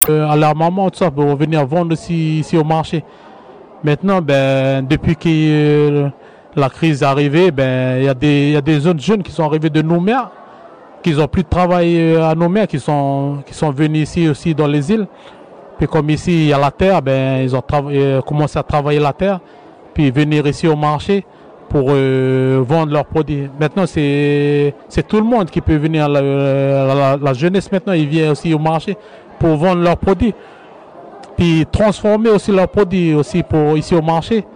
à leur maman, tout ça, pour venir vendre aussi ici au marché. Maintenant, depuis que la crise est arrivée, il y a des autres jeunes qui sont arrivés de Nouméa, qui n'ont plus de travail à Nouméa, qui sont venus ici aussi dans les îles. Puis comme ici, il y a la terre, ils ont commencé à travailler la terre, puis venir ici au marché pour vendre leurs produits. Maintenant, c'est tout le monde qui peut venir. La jeunesse, maintenant, ils viennent aussi au marché pour vendre leurs produits. Puis transformer aussi leurs produits aussi pour ici au marché.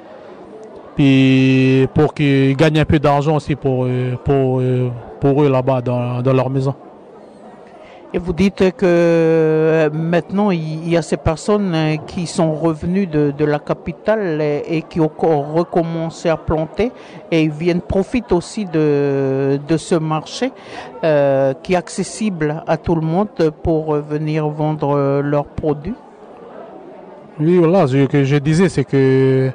Puis pour qu'ils gagnent un peu d'argent aussi pour eux là-bas dans leur maison. Et vous dites que maintenant, il y a ces personnes qui sont revenues de la capitale et qui ont recommencé à planter et ils viennent profiter aussi de ce marché qui est accessible à tout le monde pour venir vendre leurs produits. Oui, voilà, ce que je disais, c'est que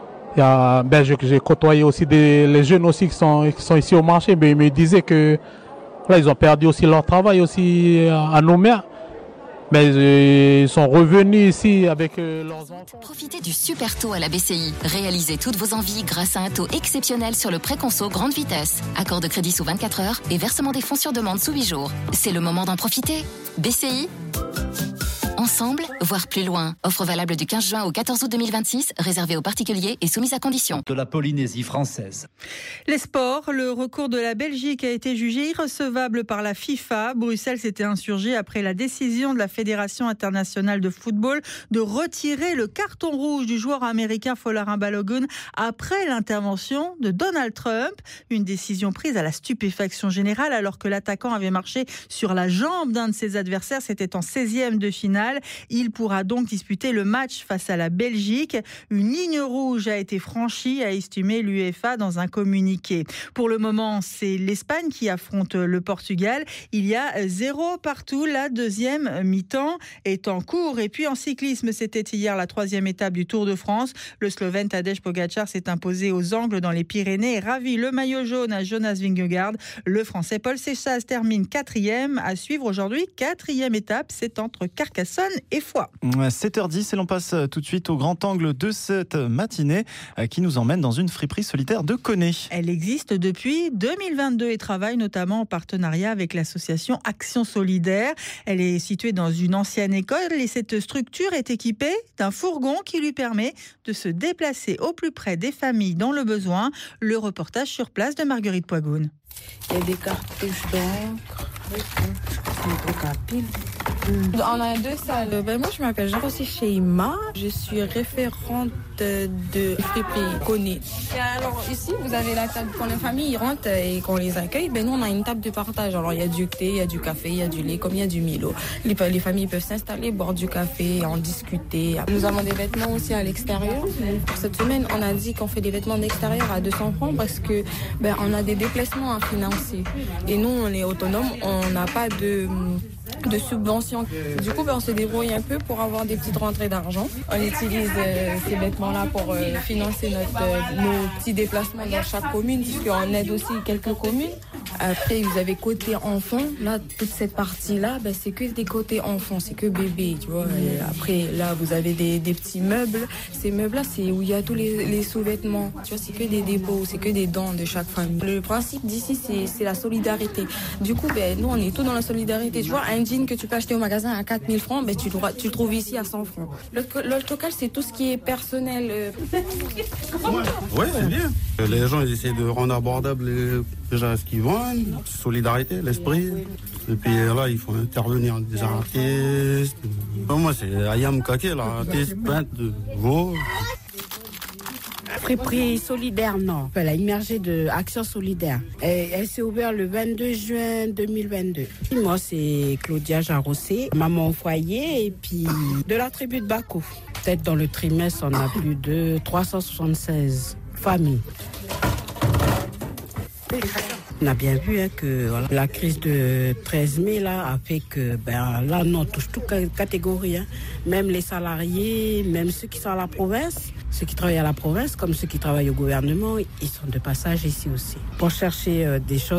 j'ai côtoyé aussi les jeunes aussi qui sont ici au marché, mais ils me disaient que là, ils ont perdu aussi leur travail aussi à Nouméa. Mais ils sont revenus ici avec leurs enfants. Profitez du super taux à la BCI. Réalisez toutes vos envies grâce à un taux exceptionnel sur le préconso grande vitesse. Accord de crédit sous 24 heures et versement des fonds sur demande sous 8 jours. C'est le moment d'en profiter. BCI. Ensemble, voire plus loin. Offre valable du 15 juin au 14 août 2026, réservée aux particuliers et soumise à conditions. De la Polynésie française. Les sports, le recours de la Belgique a été jugé irrecevable par la FIFA. Bruxelles s'était insurgée après la décision de la Fédération internationale de football de retirer le carton rouge du joueur américain Folarin Balogun après l'intervention de Donald Trump. Une décision prise à la stupéfaction générale alors que l'attaquant avait marché sur la jambe d'un de ses adversaires. C'était en 16e de finale. Il pourra donc disputer le match face à la Belgique. Une ligne rouge a été franchie, a estimé l'UEFA dans un communiqué. Pour le moment, c'est l'Espagne qui affronte le Portugal. Il y a 0 partout. La deuxième mi-temps est en cours. Et puis en cyclisme, c'était hier la 3e étape du Tour de France. Le Slovène Tadej Pogačar s'est imposé aux angles dans les Pyrénées et ravi le maillot jaune à Jonas Vingegaard. Le Français Paul Seixas termine 4e. À suivre aujourd'hui, 4e étape, c'est entre Carcassonne et Foix. 7h10 et l'on passe tout de suite au grand angle de cette matinée qui nous emmène dans une friperie solitaire de Koné. Elle existe depuis 2022 et travaille notamment en partenariat avec l'association Action Solidaire. Elle est située dans une ancienne école et cette structure est équipée d'un fourgon qui lui permet de se déplacer au plus près des familles dans le besoin. Le reportage sur place de Marguerite Poigoun. Il y a des cartouches d'encre, des trucs à pile. On a 2 salles. Moi, je m'appelle Jean-Rossi Cheima. Je suis référente de friperie Koné. Alors ici, vous avez la table quand les familles rentrent et qu'on les accueille. Nous, on a une table de partage. Alors il y a du thé, il y a du café, il y a du lait, comme il y a du Milo. Les familles peuvent s'installer, boire du café, en discuter. Nous avons des vêtements aussi à l'extérieur. Pour cette semaine, on a dit qu'on fait des vêtements d'extérieur à 200 francs parce que on a des déplacements à financer. Et nous, on est autonomes, on n'a pas de subventions. Du coup, on se débrouille un peu pour avoir des petites rentrées d'argent. On utilise ces vêtements-là pour financer nos petits déplacements dans chaque commune, puisqu'on aide aussi quelques communes. Après, vous avez côté enfant. Là, toute cette partie-là, c'est que des côtés enfants, c'est que bébé, tu vois. Et après, là, vous avez des petits meubles. Ces meubles-là, c'est où il y a tous les sous-vêtements. Tu vois, c'est que des dépôts, c'est que des dons de chaque famille. Le principe d'ici, c'est la solidarité. Du coup, nous, on est tous dans la solidarité. Tu vois, un jean que tu peux acheter au magasin à 4 000 francs, tu le trouves ici à 100 francs. L'autre local, c'est tout ce qui est personnel. Ouais, c'est bien. Les gens, ils essaient de rendre abordable déjà ce qu'ils vendent, solidarité, l'esprit. Et puis là, il faut intervenir des artistes. Moi, c'est Ayam Kake, l'artiste peintre de Vaud. Friperie solidaire, non. Elle a immergé de Action Solidaire. Elle s'est ouverte le 22 juin 2022. Moi, c'est Claudia Jarossé, maman au foyer, et puis de la tribu de Bako. Peut-être dans le trimestre, on a plus de 376 familles. On a bien vu que la crise de 13 mai a fait que là, on touche toute catégorie. Même les salariés, même ceux qui sont à la province. Ceux qui travaillent à la province, comme ceux qui travaillent au gouvernement, ils sont de passage ici aussi. Pour chercher des choses